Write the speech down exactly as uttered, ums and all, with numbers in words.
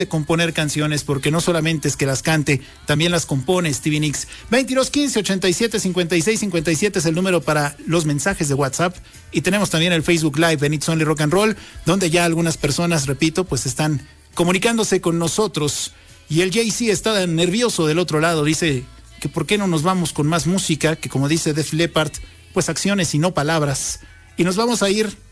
de componer canciones, porque no solamente es que las cante, también las compone Stevie Nicks. veintidós quince ochenta y siete cincuenta y seis cincuenta y siete es el número para los mensajes de WhatsApp, y tenemos también el Facebook Live en It's Only Rock and Roll, donde ya algunas personas, repito, pues están comunicándose con nosotros. Y el Jay-Z está nervioso del otro lado, dice que por qué no nos vamos con más música, que como dice Def Leppard, pues acciones y no palabras. Y nos vamos a ir